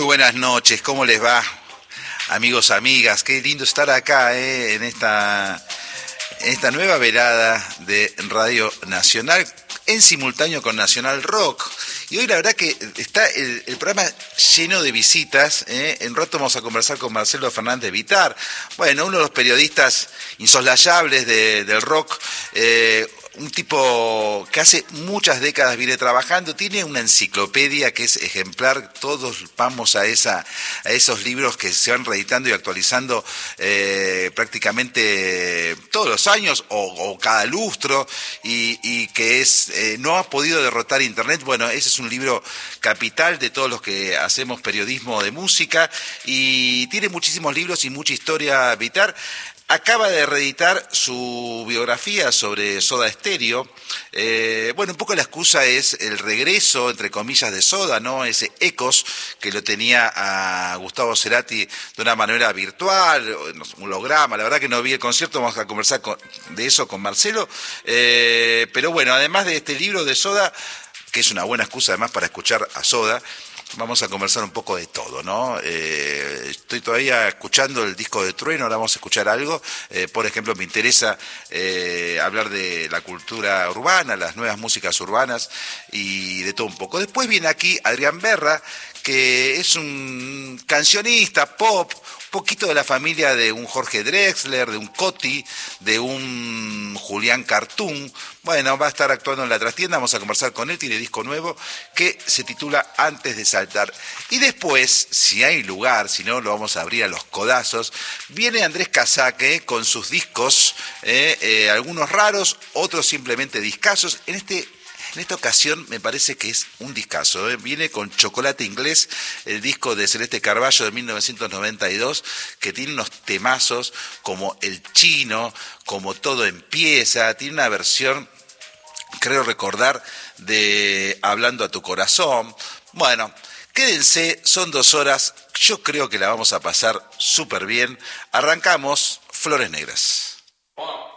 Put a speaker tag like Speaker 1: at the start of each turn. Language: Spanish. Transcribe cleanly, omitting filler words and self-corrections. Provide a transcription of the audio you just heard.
Speaker 1: Muy buenas noches, ¿cómo les va? Amigos, amigas, qué lindo estar acá en esta nueva velada de Radio Nacional, en simultáneo con Nacional Rock. Y hoy la verdad que está el programa lleno de visitas. En un rato vamos a conversar con Marcelo Fernández Vittar, bueno, uno de los periodistas insoslayables del rock, un tipo que hace muchas décadas viene trabajando, tiene una enciclopedia que es ejemplar, todos vamos a esos libros que se van reeditando y actualizando prácticamente todos los años o cada lustro, y que no ha podido derrotar Internet. Bueno, ese es un libro capital de todos los que hacemos periodismo de música, y tiene muchísimos libros y mucha historia Vittar. Acaba de reeditar su biografía sobre Soda Stereo. Bueno, un poco la excusa es el regreso, entre comillas, de Soda, ¿no? Ese Ecos que lo tenía a Gustavo Cerati de una manera virtual, un holograma. La verdad que no vi el concierto, vamos a conversar de eso con Marcelo. Pero bueno, además de este libro de Soda, que es una buena excusa además para escuchar a Soda, vamos a conversar un poco de todo, ¿no? Estoy todavía escuchando el disco de Trueno, ahora vamos a escuchar algo. Por ejemplo, me interesa hablar de la cultura urbana, las nuevas músicas urbanas y de todo un poco. Después viene aquí Adrián Berra, que es un cancionista pop, poquito de la familia de un Jorge Drexler, de un Coti, de un Julián Cartoon. Bueno, va a estar actuando en la trastienda, vamos a conversar con él, tiene disco nuevo que se titula Antes de saltar. Y después, si hay lugar, si no lo vamos a abrir a los codazos, viene Andrés Casaque con sus discos, algunos raros, otros simplemente discazos. En esta ocasión me parece que es un discazo, viene con Chocolate Inglés, el disco de Celeste Carballo de 1992, que tiene unos temazos como El Chino, como Todo Empieza, tiene una versión, creo recordar, de Hablando a tu Corazón. Bueno, quédense, son 2 horas, yo creo que la vamos a pasar súper bien. Arrancamos Flores Negras.